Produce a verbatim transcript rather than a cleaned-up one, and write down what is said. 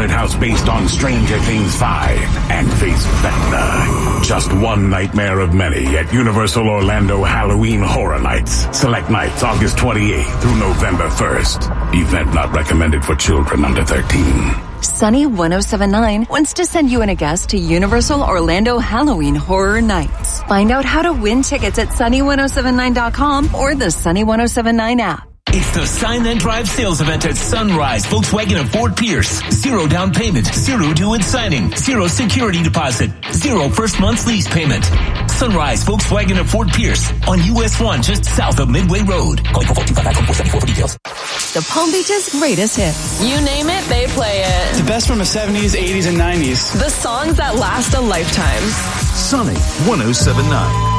house based on Stranger Things five and face Vecna. Just one nightmare of many at Universal Orlando Halloween Horror Nights. Select nights August twenty-eighth through November first. Event not recommended for children under thirteen. Sunny ten seventy-nine wants to send you and a guest to Universal Orlando Halloween Horror Nights. Find out how to win tickets at sunny ten seventy-nine dot com or the Sunny ten seventy-nine app. It's the Sign Then Drive sales event at Sunrise Volkswagen of Fort Pierce. Zero down payment, zero due at signing, zero security deposit, zero first month's lease payment. Sunrise Volkswagen of Fort Pierce on U S one just south of Midway Road. Call four two five five four seven four for details. The Palm Beach's greatest hits. You name it, they play it. The best from the seventies, eighties, and nineties. The songs that last a lifetime. Sunny ten seventy-nine.